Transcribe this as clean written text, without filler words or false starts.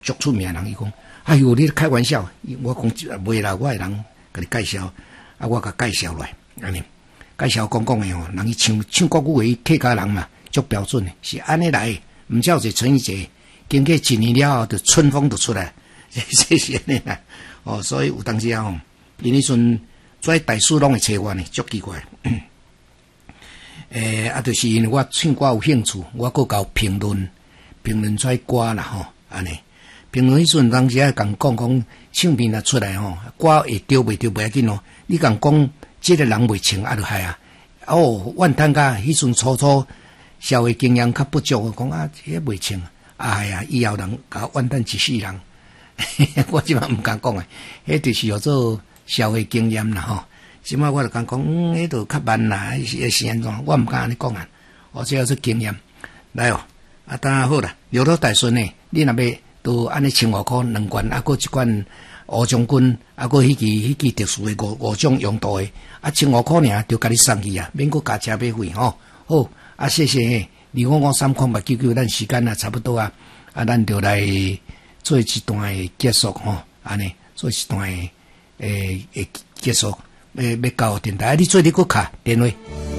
足出名人，伊讲，哎呦，你开玩笑，我讲袂啦，我会人甲你介绍，啊，我甲介绍来，安尼介绍讲诶吼，人伊唱国语诶客家人嘛，足标准诶，是安尼来，毋叫做陈奕杰，经过一年了后，就春风就出来，谢谢你啦。哦，所以有当时啊吼，因迄阵做大师拢会找我呢，足奇怪。就是因为我唱歌有兴趣，我搁搞评论出歌啦吼，安尼评论迄阵当时啊共讲唱片啊出来吼，歌会丢袂要紧哦，你共讲即个人袂唱啊就害啊。哦，怨叹甲迄阵初社会经验较不足，讲啊，迄袂唱，哎呀，以后人甲怨叹一世人，我即摆毋敢讲诶，迄就是叫做社会经验啦吼。即摆我就讲，迄度较慢啦，是安怎？我毋敢安尼讲啊。哦，这叫做经验。来哦，啊，当然好啦，留到大顺呢，你若要都安尼1500块2罐，啊，搁一罐乌将军，啊，搁迄支特殊的五种用途的，啊，1500块尔就甲你送去啊，免搁加车马费吼。好，啊，谢谢。253-899，咱时间啊差不多啊，啊，咱就来做一段的结束吼，安尼做一段的结束。要到电台，你做你搁卡电话。